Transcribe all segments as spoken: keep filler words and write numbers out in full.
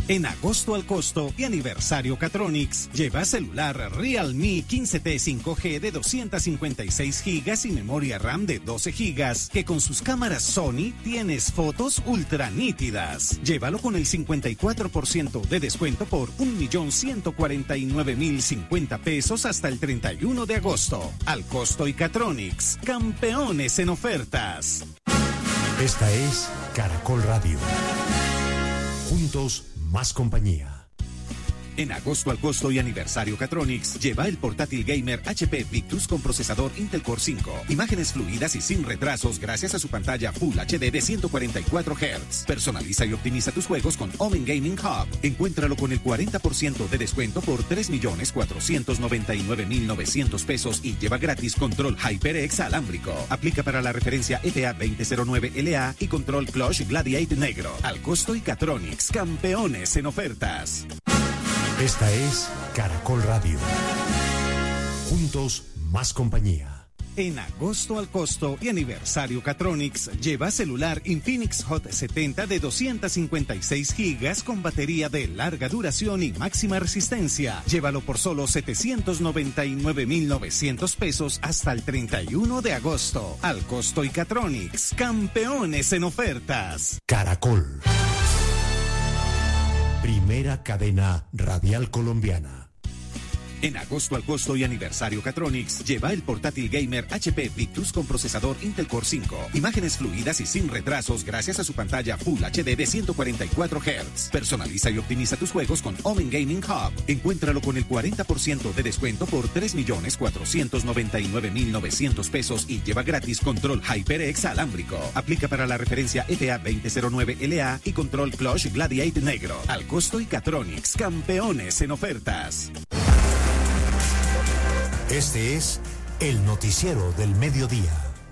En agosto al costo y aniversario Catronics, lleva celular Realme quince T cinco G de doscientos cincuenta y seis gigas y memoria RAM de doce gigas, que con sus cámaras Sony tienes fotos ultra nítidas. Llévalo con el cincuenta y cuatro por ciento de descuento por un millón ciento cuarenta y nueve mil cincuenta pesos hasta el treinta y uno de agosto. Al costo y Catronics, campeones en ofertas. Esta es Caracol Radio. Juntos, más compañía. En agosto al costo y aniversario Catronics, lleva el portátil gamer H P Victus con procesador Intel Core cinco. Imágenes fluidas y sin retrasos gracias a su pantalla Full H D de ciento cuarenta y cuatro hertz. Personaliza y optimiza tus juegos con Omen Gaming Hub. Encuéntralo con el cuarenta por ciento de descuento por tres millones cuatrocientos noventa y nueve mil novecientos pesos y lleva gratis control HyperX alámbrico. Aplica para la referencia F A veinte cero nueve L A y control Clutch Gladiate negro. Al costo y Catronics, campeones en ofertas. Esta es Caracol Radio. Juntos, más compañía. En agosto al costo y aniversario Catronics, lleva celular Infinix Hot setenta de doscientos cincuenta y seis gigas con batería de larga duración y máxima resistencia. Llévalo por solo setecientos noventa y nueve mil novecientos pesos hasta el treinta y uno de agosto. Al costo y Catronics, campeones en ofertas. Caracol. Primera cadena radial colombiana. En agosto al costo y aniversario Catronics, lleva el portátil gamer H P Victus con procesador Intel Core cinco. Imágenes fluidas y sin retrasos gracias a su pantalla Full H D de ciento cuarenta y cuatro hertz. Personaliza y optimiza tus juegos con Omen Gaming Hub. Encuéntralo con el cuarenta por ciento de descuento por tres millones cuatrocientos noventa y nueve mil novecientos pesos y lleva gratis control HyperX alámbrico. Aplica para la referencia F A veinte cero nueve L A y control Clutch Gladiate negro. Al costo y Catronics, campeones en ofertas. Este es el noticiero del mediodía.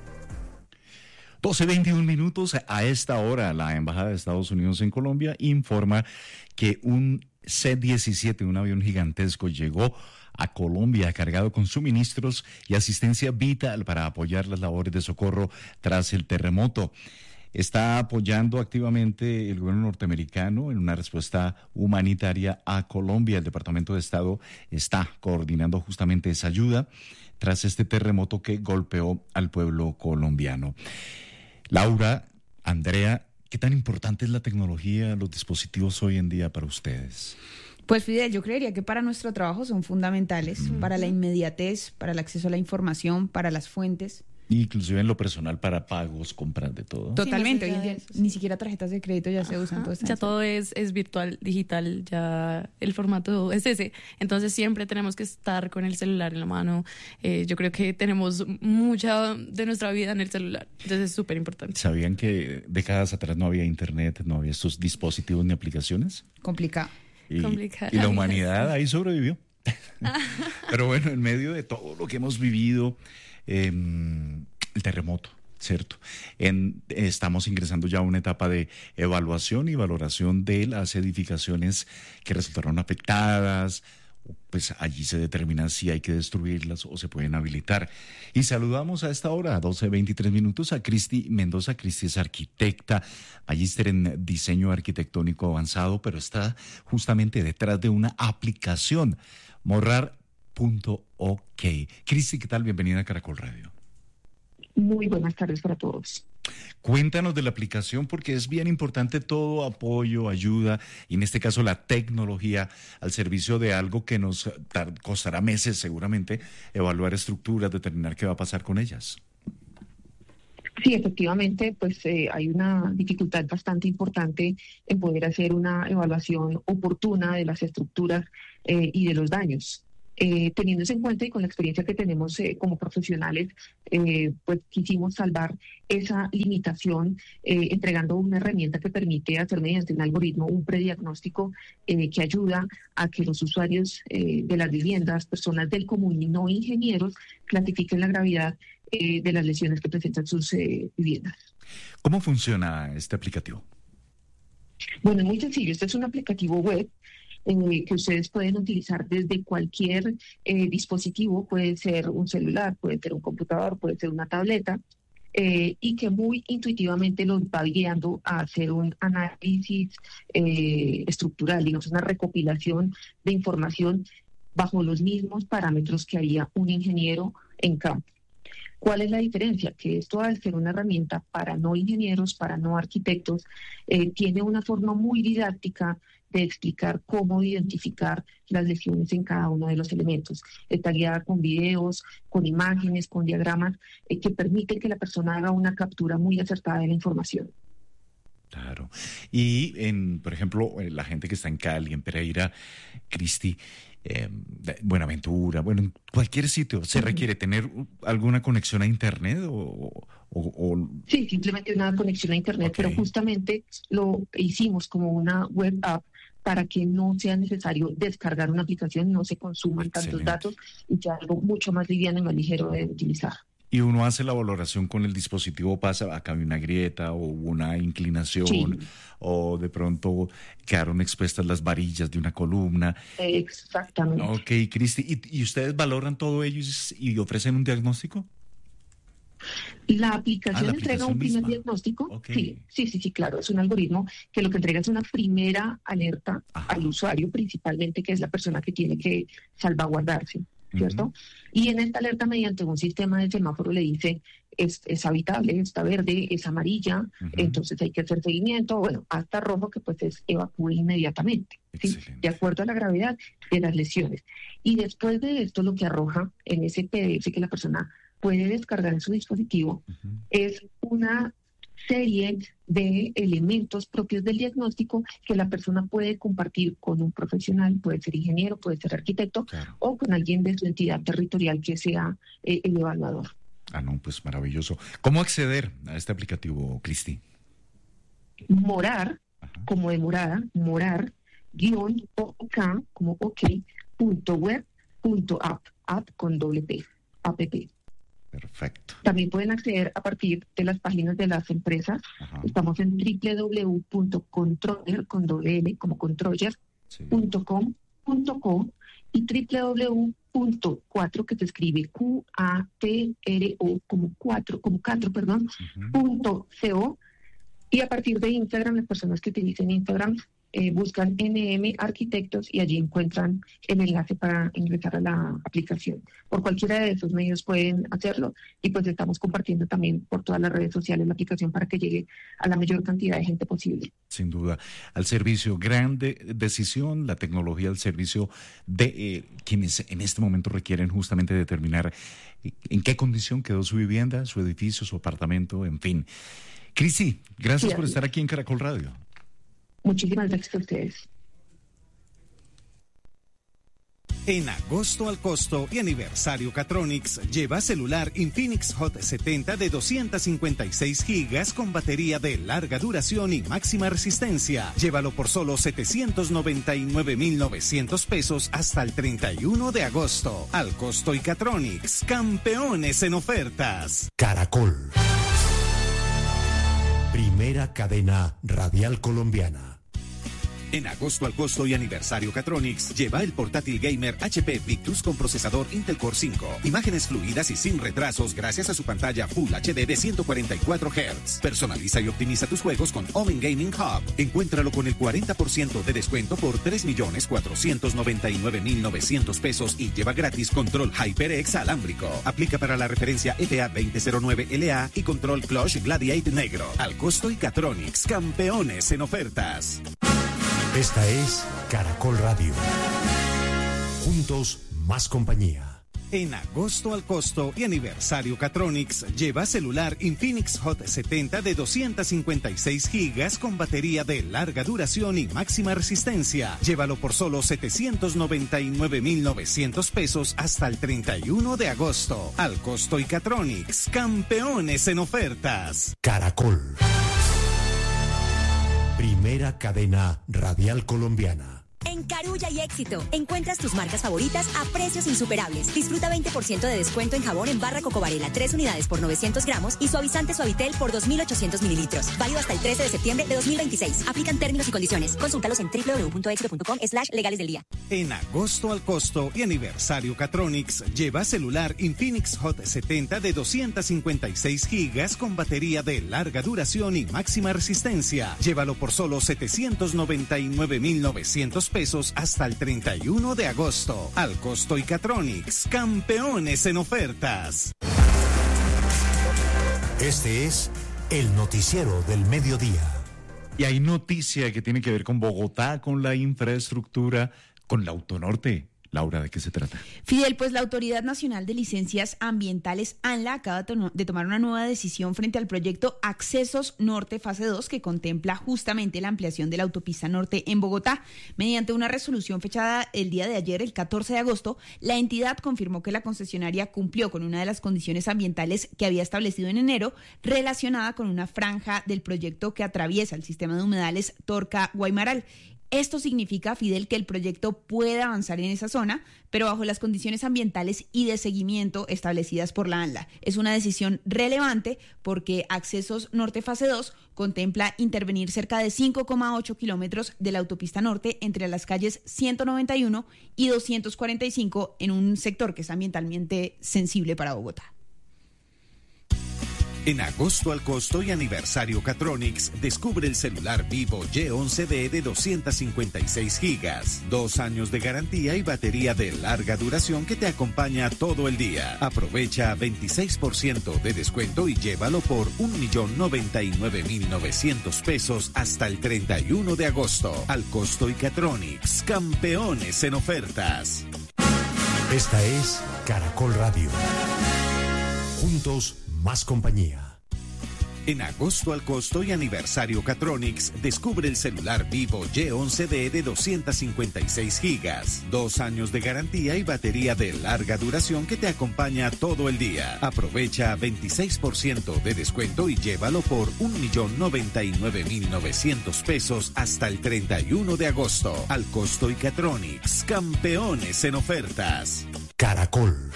doce veintiún minutos. A esta hora, la Embajada de Estados Unidos en Colombia informa que un C diecisiete, un avión gigantesco, llegó a Colombia cargado con suministros y asistencia vital para apoyar las labores de socorro tras el terremoto. Está apoyando activamente el gobierno norteamericano en una respuesta humanitaria a Colombia. El Departamento de Estado está coordinando justamente esa ayuda tras este terremoto que golpeó al pueblo colombiano. Laura, Andrea, ¿qué tan importante es la tecnología, los dispositivos hoy en día para ustedes? Pues Fidel, yo creería que para nuestro trabajo son fundamentales, mm. para la inmediatez, para el acceso a la información, para las fuentes. Inclusive en lo personal para pagos, compras de todo. Totalmente, Sí, no hoy en día eso, sí. ni siquiera tarjetas de crédito ya se usan. Todo Ya todo es, es virtual, digital, ya el formato es ese. Entonces siempre tenemos que estar con el celular en la mano. Eh, yo creo que tenemos mucha de nuestra vida en el celular. Entonces es súper importante. ¿Sabían que décadas atrás no había internet, no había estos dispositivos ni aplicaciones? Complicado. Y, Complicado. y la humanidad ahí sobrevivió. Pero bueno, en medio de todo lo que hemos vivido, eh, el terremoto, ¿cierto? En, estamos ingresando ya a una etapa de evaluación y valoración de las edificaciones que resultaron afectadas. Pues allí se determina si hay que destruirlas o se pueden habilitar. Y saludamos a esta hora, a doce veintitrés minutos, a Cristi Mendoza. Cristi es arquitecta, magíster en diseño arquitectónico avanzado, pero está justamente detrás de una aplicación, morrar punto o k. Cristi, ¿qué tal? Bienvenida a Caracol Radio. Muy buenas tardes para todos. Cuéntanos de la aplicación porque es bien importante todo apoyo, ayuda y en este caso la tecnología al servicio de algo que nos tar- costará meses seguramente evaluar estructuras, determinar qué va a pasar con ellas. Sí, efectivamente, pues eh, hay una dificultad bastante importante en poder hacer una evaluación oportuna de las estructuras eh, y de los daños. Eh, teniéndose en cuenta y con la experiencia que tenemos eh, como profesionales, eh, pues quisimos salvar esa limitación eh, entregando una herramienta que permite hacer mediante un algoritmo un prediagnóstico eh, que ayuda a que los usuarios eh, de las viviendas, personas del común y no ingenieros, clasifiquen la gravedad eh, de las lesiones que presentan sus eh, viviendas. ¿Cómo funciona este aplicativo? Bueno, es muy sencillo. Este es un aplicativo web Eh, que ustedes pueden utilizar desde cualquier eh, dispositivo, puede ser un celular, puede ser un computador, puede ser una tableta, eh, y que muy intuitivamente los va guiando a hacer un análisis eh, estructural, digamos, una recopilación de información bajo los mismos parámetros que haría un ingeniero en campo. ¿Cuál es la diferencia? Que esto, al ser una herramienta para no ingenieros, para no arquitectos, eh, tiene una forma muy didáctica de explicar cómo identificar las lesiones en cada uno de los elementos. Está guiada con videos, con imágenes, con diagramas, eh, que permiten que la persona haga una captura muy acertada de la información. Claro. Y, en, por ejemplo, la gente que está en Cali, en Pereira, Cristi, eh, Buenaventura, bueno, en cualquier sitio, ¿se requiere tener alguna conexión a Internet o...? o, o... Sí, simplemente una conexión a Internet, okay. Pero justamente lo hicimos como una web app para que no sea necesario descargar una aplicación, no se consuman Excelente. tantos datos y ya algo mucho más liviano y más ligero de utilizar. Y uno hace la valoración con el dispositivo, pasa, acá hay una grieta o una inclinación, sí. O de pronto quedaron expuestas las varillas de una columna. Exactamente. Ok, Cristi, ¿y, y ustedes valoran todo ello y, y ofrecen un diagnóstico? La aplicación, ah, la aplicación entrega un primer misma. diagnóstico. Okay. Sí, sí, sí, sí, claro. Es un algoritmo que lo que entrega es una primera alerta Ajá. al usuario, principalmente, que es la persona que tiene que salvaguardarse, ¿cierto? Uh-huh. Y en esta alerta, mediante un sistema de semáforo, le dice, es, es habitable, está verde, es amarilla, uh-huh. entonces hay que hacer seguimiento, bueno, hasta rojo, que pues es evacúe inmediatamente, ¿sí? De acuerdo a la gravedad de las lesiones. Y después de esto, lo que arroja en ese P D F que la persona puede descargar en su dispositivo, uh-huh. es una serie de elementos propios del diagnóstico que la persona puede compartir con un profesional, puede ser ingeniero, puede ser arquitecto, claro. o con alguien de su entidad territorial que sea eh, el evaluador. Ah, no, pues maravilloso. ¿Cómo acceder a este aplicativo, Cristi? Morar, Ajá. como de morada, morar, guión, ok, como ok, punto web, punto app, app con doble P, app. Perfecto. También pueden acceder a partir de las páginas de las empresas. Ajá. Estamos en doble u doble u doble u punto controller, con doble L, como controller, sí. punto com, punto co y doble u doble u doble u punto cuatro, que se escribe Q A T R O, como cuatro, como cuatro, perdón, uh-huh. punto co. Y a partir de Instagram, las personas que utilicen Instagram eh, buscan N M Arquitectos y allí encuentran el enlace para ingresar a la aplicación. Por cualquiera de esos medios pueden hacerlo y pues estamos compartiendo también por todas las redes sociales la aplicación para que llegue a la mayor cantidad de gente posible. Sin duda. Al servicio, grande decisión, la tecnología al servicio de eh, quienes en este momento requieren justamente determinar en qué condición quedó su vivienda, su edificio, su apartamento, en fin. Cristi, gracias sí, por estar aquí en Caracol Radio. Muchísimas gracias a ustedes. En agosto al costo y aniversario Catronics, lleva celular Infinix Hot setenta de doscientos cincuenta y seis gigas con batería de larga duración y máxima resistencia. Llévalo por solo setecientos noventa y nueve mil novecientos pesos hasta el treinta y uno de agosto. Al costo y Catronics, campeones en ofertas. Caracol. Primera cadena radial colombiana. En agosto al costo y aniversario Catronics, lleva el portátil gamer H P Victus con procesador Intel Core cinco. Imágenes fluidas y sin retrasos gracias a su pantalla Full H D de ciento cuarenta y cuatro hertz. Personaliza y optimiza tus juegos con Omen Gaming Hub. Encuéntralo con el cuarenta por ciento de descuento por tres millones cuatrocientos noventa y nueve mil novecientos pesos y lleva gratis control HyperX alámbrico. Aplica para la referencia F A veinte cero nueve L A y control Clutch Gladiate negro. Al costo y Catronics, campeones en ofertas. Esta es Caracol Radio. Juntos, más compañía. En agosto al costo y aniversario Catronics, lleva celular Infinix Hot setenta de doscientos cincuenta y seis gigas con batería de larga duración y máxima resistencia. Llévalo por solo setecientos noventa y nueve mil novecientos pesos hasta el treinta y uno de agosto. Al costo y Catronics, campeones en ofertas. Caracol. Primera cadena radial colombiana. En Carulla y Éxito, encuentras tus marcas favoritas a precios insuperables. Disfruta veinte por ciento de descuento en jabón en barra Coco Varela, tres unidades por novecientos gramos y suavizante Suavitel por dos mil ochocientos mililitros. Válido hasta el trece de septiembre de dos mil veintiséis. Aplican términos y condiciones. Consúltalos en doble u doble u doble u punto éxito punto com slash legales del día. En agosto al costo y aniversario Catronics, lleva celular Infinix Hot setenta de doscientos cincuenta y seis gigas con batería de larga duración y máxima resistencia. Llévalo por solo setecientos noventa y nueve mil novecientos pesos hasta el treinta y uno de agosto. Al costo y Catronics, campeones en ofertas. Este es el noticiero del mediodía. Y hay noticia que tiene que ver con Bogotá, con la infraestructura, con la Autonorte. Laura, ¿de qué se trata? Fidel, pues la Autoridad Nacional de Licencias Ambientales, ANLA, acaba de tomar una nueva decisión frente al proyecto Accesos Norte Fase dos, que contempla justamente la ampliación de la autopista norte en Bogotá. Mediante una resolución fechada el día de ayer, el catorce de agosto, la entidad confirmó que la concesionaria cumplió con una de las condiciones ambientales que había establecido en enero, relacionada con una franja del proyecto que atraviesa el sistema de humedales Torca-Guaymaral. Esto significa, Fidel, que el proyecto puede avanzar en esa zona, pero bajo las condiciones ambientales y de seguimiento establecidas por la ANLA. Es una decisión relevante porque Accesos Norte Fase dos contempla intervenir cerca de cinco coma ocho kilómetros de la autopista norte entre las calles ciento noventa y uno y doscientos cuarenta y cinco en un sector que es ambientalmente sensible para Bogotá. En agosto al costo y aniversario Catronics, descubre el celular Vivo Y once D de doscientos cincuenta y seis gigas, dos años de garantía y batería de larga duración que te acompaña todo el día. Aprovecha veintiséis por ciento de descuento y llévalo por un millón noventa y nueve mil novecientos pesos hasta el treinta y uno de agosto. Al costo y Catronics, campeones en ofertas. Esta es Caracol Radio. Juntos, más compañía. En agosto al costo y aniversario Catronics, descubre el celular Vivo Y once D de doscientos cincuenta y seis gigas, dos años de garantía y batería de larga duración que te acompaña todo el día. Aprovecha veintiséis por ciento de descuento y llévalo por un millón noventa y nueve mil novecientos pesos hasta el treinta y uno de agosto. Al costo y Catronics, campeones en ofertas. Caracol.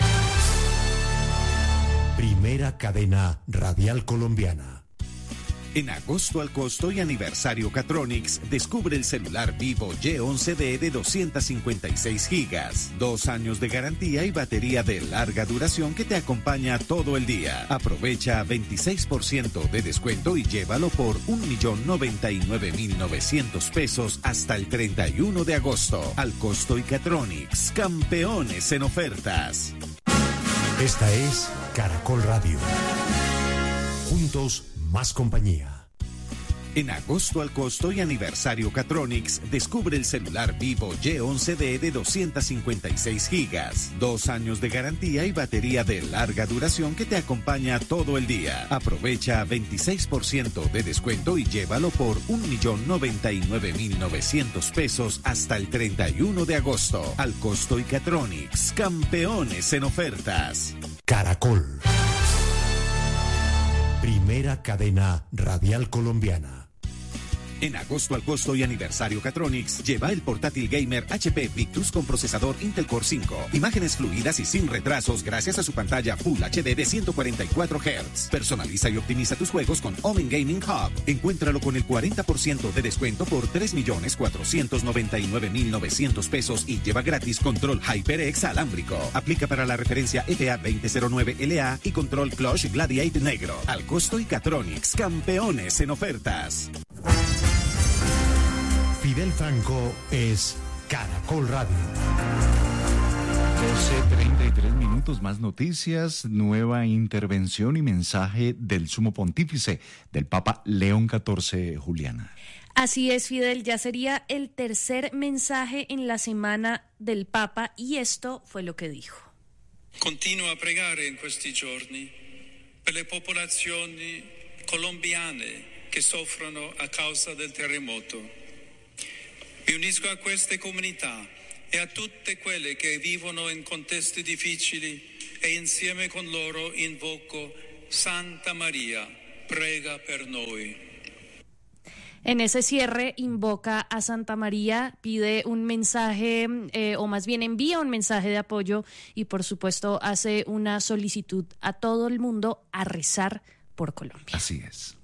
Primera cadena radial colombiana. En agosto al costo y aniversario Catronics, descubre el celular Vivo Y once D de doscientos cincuenta y seis gigas, dos años de garantía y batería de larga duración que te acompaña todo el día. Aprovecha veintiséis por ciento de descuento y llévalo por un millón noventa y nueve mil novecientos pesos hasta el treinta y uno de agosto. Al costo y Catronics, campeones en ofertas. Esta es Caracol Radio. Juntos, más compañía. En agosto al costo y aniversario Catronics, descubre el celular Vivo Y once D de doscientos cincuenta y seis gigas, dos años de garantía y batería de larga duración que te acompaña todo el día. Aprovecha veintiséis por ciento de descuento y llévalo por un millón noventa y nueve mil novecientos pesos hasta el treinta y uno de agosto. Al costo y Catronics, campeones en ofertas. Caracol. Primera cadena radial colombiana. En agosto al costo y aniversario Catronics, lleva el portátil gamer H P Victus con procesador Intel Core cinco. Imágenes fluidas y sin retrasos gracias a su pantalla Full H D de ciento cuarenta y cuatro hertz. Personaliza y optimiza tus juegos con Omen Gaming Hub. Encuéntralo con el cuarenta por ciento de descuento por tres millones cuatrocientos noventa y nueve mil novecientos pesos y lleva gratis control HyperX alámbrico. Aplica para la referencia F A veinte cero nueve L A y control Clutch Gladiate negro. Al costo y Catronics, campeones en ofertas. Fidel Franco es Caracol Radio. doce treinta y tres minutos, más noticias, nueva intervención y mensaje del Sumo Pontífice, del Papa León catorce, Juliana. Así es, Fidel, ya sería el tercer mensaje en la semana del Papa y esto fue lo que dijo. Continuo a pregare in questi giorni per le popolazioni colombiane che soffrono a causa del terremoto. Mi unisco a queste comunità e a tutte quelle che vivono in contesti difficili e insieme con loro invoco Santa Maria, prega per noi. En ese cierre invoca a Santa María, pide un mensaje, eh, o más bien envía un mensaje de apoyo y por supuesto hace una solicitud a todo el mundo a rezar por Colombia. Así es.